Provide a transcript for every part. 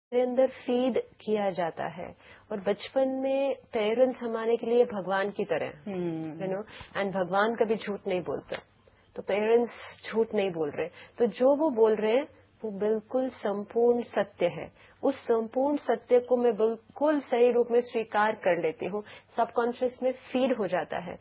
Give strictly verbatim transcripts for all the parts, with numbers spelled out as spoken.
मेरे अंदर फीड किया जाता है। और बचपन में पेरेंट्स हमारे के लिए भगवान की तरह, यू नो, एंड भगवान कभी झूठ नहीं बोलते, तो पेरेंट्स झूठ नहीं बोल रहे, तो जो वो बोल रहे हैं वो बिल्कुल संपूर्ण सत्य है। उस संपूर्ण सत्य को मैं बिल्कुल सही रूप में स्वीकार कर लेती हूँ, सबकॉन्शियस में फीड हो जाता है।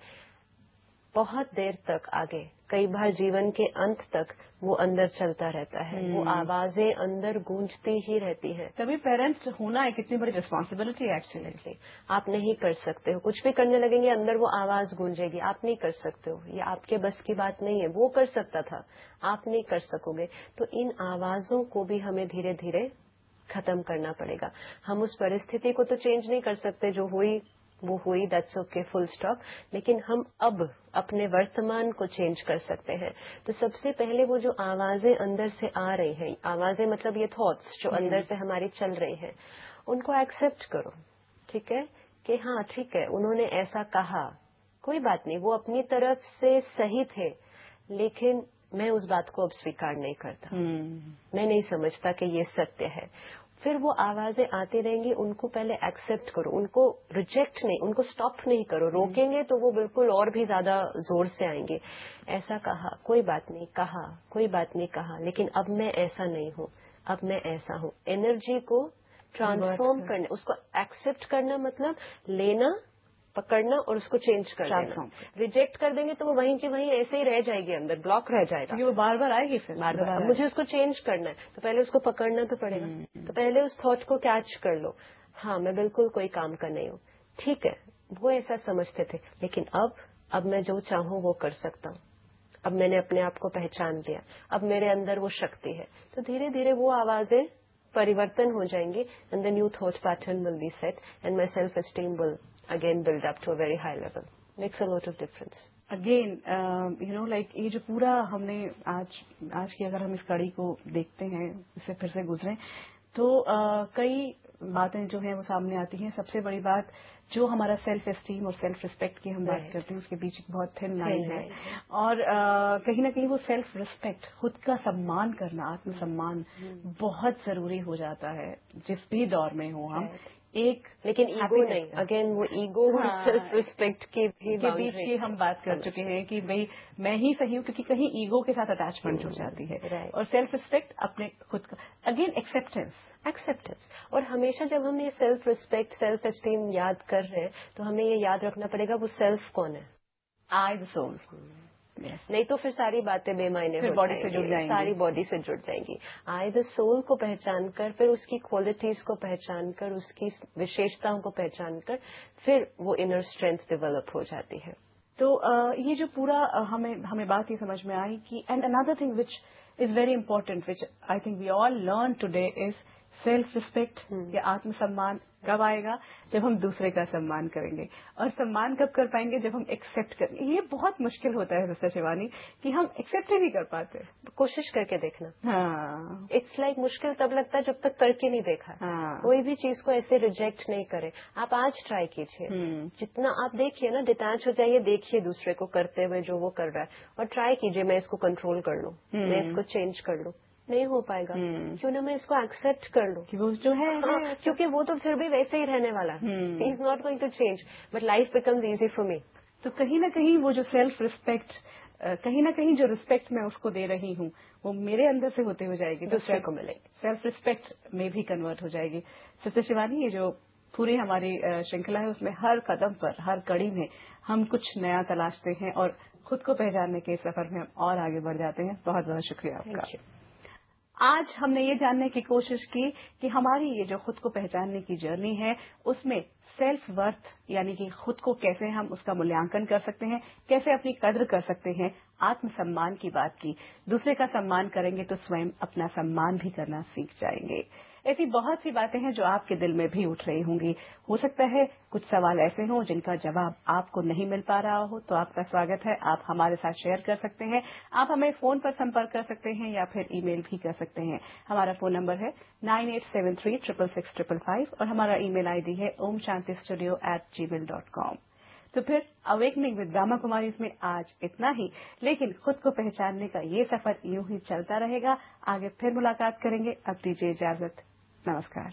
बहुत देर तक आगे, कई बार जीवन के अंत तक वो अंदर चलता रहता है, वो आवाजें अंदर गूंजती ही रहती हैं। तभी पेरेंट्स होना एक इतनी बड़ी रिस्पॉन्सिबिलिटी एक्चुअली। आप नहीं कर सकते हो, कुछ भी करने लगेंगे अंदर वो आवाज गूंजेगी, आप नहीं कर सकते हो, ये आपके बस की बात नहीं है। वो कर सकता था, आप नहीं कर सकोगे। तो इन आवाजों को भी हमें धीरे धीरे खत्म करना पड़ेगा। हम उस परिस्थिति को तो चेंज नहीं कर सकते, जो हुई वो हुई, दैट्स ओके, फुल स्टॉप। लेकिन हम अब अपने वर्तमान को चेंज कर सकते हैं। तो सबसे पहले वो जो आवाजें अंदर से आ रही हैं, आवाजें मतलब ये थॉट्स जो अंदर से हमारी चल रही हैं, उनको एक्सेप्ट करो। ठीक है कि हाँ ठीक है, उन्होंने ऐसा कहा, कोई बात नहीं, वो अपनी तरफ से सही थे, लेकिन मैं उस बात को अब स्वीकार नहीं करता। मैं नहीं समझता कि ये सत्य है। फिर वो आवाजें आती रहेंगी, उनको पहले एक्सेप्ट करो, उनको रिजेक्ट नहीं, उनको स्टॉप नहीं करो। रोकेंगे तो वो बिल्कुल और भी ज्यादा जोर से आएंगे। ऐसा कहा, कोई बात नहीं, कहा, कोई बात नहीं, कहा, लेकिन अब मैं ऐसा नहीं हूँ, अब मैं ऐसा हूँ। एनर्जी को ट्रांसफॉर्म करना, उसको एक्सेप्ट करना मतलब लेना, पकड़ना और उसको चेंज कर देना। रिजेक्ट कर देंगे तो वो वहीं की वहीं ऐसे ही रह जाएगी, अंदर ब्लॉक रह जाएगा, वो बार बार आएगी, फिर बार बार। अब मुझे उसको चेंज करना है तो पहले उसको पकड़ना तो पड़ेगा। तो पहले उस थॉट को कैच कर लो, हाँ मैं बिल्कुल कोई काम का नहीं हूँ, ठीक है, वो ऐसा समझते थे, लेकिन अब अब मैं जो चाहूँ वो कर सकता हूँ। अब मैंने अपने आप को पहचान लिया, अब मेरे अंदर वो शक्ति है। तो धीरे धीरे वो आवाजें परिवर्तन हो जाएंगी, and the new thought pattern will be set, and my self esteem will again build up to a very high level. Makes a lot of difference. Again you know like ये जो पूरा हमने आज आज की अगर हम इस कड़ी को देखते हैं, इससे फिर से गुजरे, तो uh, कई बातें जो हैं वो सामने आती हैं। सबसे बड़ी बात जो हमारा सेल्फ एस्टीम और सेल्फ रिस्पेक्ट की हम बात करते हैं, उसके बीच एक बहुत थिन लाइन है। और uh, कहीं ना कहीं वो सेल्फ रिस्पेक्ट, खुद का सम्मान करना, आत्मसम्मान बहुत जरूरी हो जाता है जिस भी दौर में हो हम। एक लेकिन ईगो नहीं, अगेन वो ईगो और सेल्फ रिस्पेक्ट की भी के बीच की हम बात कर चुके हैं कि भाई मैं ही सही हूँ, क्योंकि कहीं ईगो के साथ अटैचमेंट जुड़ जाती है। और सेल्फ रिस्पेक्ट अपने खुद का, अगेन एक्सेप्टेंस, एक्सेप्टेंस। और हमेशा जब हम ये सेल्फ रिस्पेक्ट, सेल्फ एस्टीम याद कर रहे हैं तो हमें ये याद रखना पड़ेगा वो सेल्फ कौन है। I the soul. Yes. नहीं तो फिर सारी बातें बेमायने हो बॉडी से जुड़ जाएंगी, सारी बॉडी से जुड़ जाएंगी। आई द सोल को पहचान कर, फिर उसकी क्वालिटीज को पहचान कर, उसकी विशेषताओं को पहचान कर, फिर वो इनर स्ट्रेंथ डेवलप हो जाती है। तो uh, ये जो पूरा uh, हमें हमें बात ये समझ में आई कि and another thing which is very important, which I think we all learn today, is self respect या आत्मसम्मान कब आएगा? जब हम दूसरे का सम्मान करेंगे। और सम्मान कब कर पाएंगे? जब हम एक्सेप्ट करेंगे। ये बहुत मुश्किल होता है सिस्टर शिवानी कि हम एक्सेप्ट ही नहीं कर पाते। कोशिश करके देखना। हाँ, इट्स लाइक मुश्किल तब लगता है जब तक करके नहीं देखा। हाँ, कोई भी चीज को ऐसे रिजेक्ट नहीं करे। आप आज ट्राई कीजिए, जितना आप देखिए ना, डिटैच हो जाइए, देखिए दूसरे को करते हुए जो वो कर रहा है, और ट्राई कीजिए मैं इसको कंट्रोल कर लूं, मैं इसको चेंज कर लूं। नहीं हो पाएगा। क्यों ना मैं इसको एक्सेप्ट कर लूं कि वो जो है, हाँ, है क्योंकि वो तो फिर भी वैसे ही रहने वाला है। He is not going to change, but life becomes easy for me. तो कहीं ना कहीं वो जो सेल्फ रिस्पेक्ट, कहीं ना कहीं जो रिस्पेक्ट मैं उसको दे रही हूँ वो मेरे अंदर से होते हुए जाएगी, दूसरे को मिलेगी, सेल्फ रिस्पेक्ट में भी कन्वर्ट हो जाएगी। सिस्टर शिवानी, ये जो पूरी हमारी श्रृंखला है उसमें हर कदम पर, हर कड़ी में हम कुछ नया तलाशते हैं और खुद को पहचानने के सफर में हम और आगे बढ़ जाते हैं। बहुत बहुत शुक्रिया आपका। आज हमने ये जानने की कोशिश की कि हमारी ये जो खुद को पहचानने की जर्नी है उसमें सेल्फ वर्थ यानी कि खुद को कैसे हम उसका मूल्यांकन कर सकते हैं, कैसे अपनी कद्र कर सकते हैं, आत्मसम्मान की बात की। दूसरे का सम्मान करेंगे तो स्वयं अपना सम्मान भी करना सीख जाएंगे। ऐसी बहुत सी बातें हैं जो आपके दिल में भी उठ रही होंगी। हो सकता है कुछ सवाल ऐसे हों जिनका जवाब आपको नहीं मिल पा रहा हो, तो आपका स्वागत है, आप हमारे साथ शेयर कर सकते हैं। आप हमें फोन पर संपर्क कर सकते हैं या फिर ईमेल भी कर सकते हैं। हमारा फोन नंबर है nine eight seven three triple six triple five और हमारा ईमेल आईडी है ओम शांति स्टूडियो एट जी मेल डॉट कॉम। तो फिर अवेकनिंग विद ब्रह्मा कुमारी में आज इतना ही, लेकिन खुद को पहचानने का ये सफर यूं ही चलता रहेगा। आगे फिर मुलाकात करेंगे। अब दीजिए इजाजत। नमस्कार।